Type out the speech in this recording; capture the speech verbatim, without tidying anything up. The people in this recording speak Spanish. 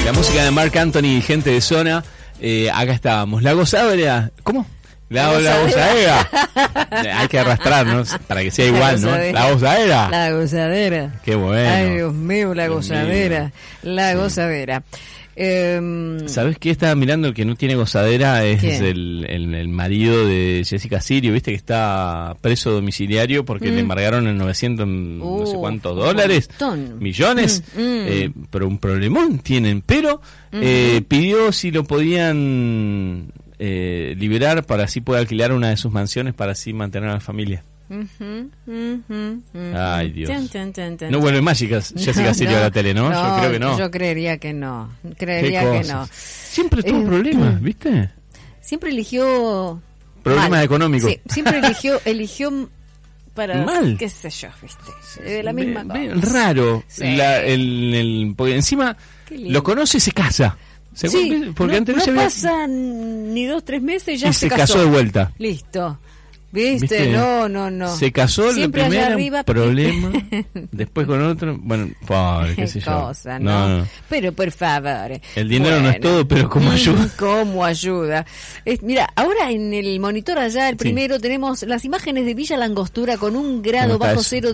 La música de Marc Anthony y gente de zona. Eh, acá estábamos. La gozadera. ¿Cómo? La, la gozadera. Hay que arrastrarnos para que sea igual, ¿no? La gozadera. La gozadera. Qué bueno. Ay, Dios mío, la Dios gozadera. Mío. La sí. gozadera. Eh, ¿Sabes qué? Estaba mirando, el que no tiene gozadera es el, el, el marido de Jessica Sirio, viste que está preso domiciliario porque mm. le embargaron en novecientos, uh, no sé cuántos dólares, millones, mm, mm. Eh, pero un problemón tienen, pero mm. eh, pidió si lo podían eh, liberar para así poder alquilar una de sus mansiones para así mantener a la familia. Uh-huh, uh-huh, uh-huh. Ay, Dios. Tan, tan, tan, tan, no vuelve mágica Jessica no, Sirio no, a la tele, ¿no? ¿no? Yo creo que no. Yo creería que no. Creería que no. Siempre tuvo eh, problemas, ¿viste? Siempre eligió problemas mal. económicos. Sí, siempre eligió eligió para mal. qué sé yo, ¿viste? De la misma be, be, raro. Sí. La, el, el, porque encima lo conoce y se casa. Sí, porque no, antes no había... pasan ni dos, tres meses y ya y se, se casó. casó de vuelta. Listo. ¿Viste? ¿Viste? No, no, no. Se casó, siempre el primer arriba, problema, después con otro, bueno, pobre, qué sé yo. Cosa, ¿no? No, no. Pero por favor. El dinero bueno, no es todo, pero como ayuda. Como ayuda. Es, mira, ahora en el monitor allá, el primero, sí. tenemos las imágenes de Villa Langostura con un grado bajo cero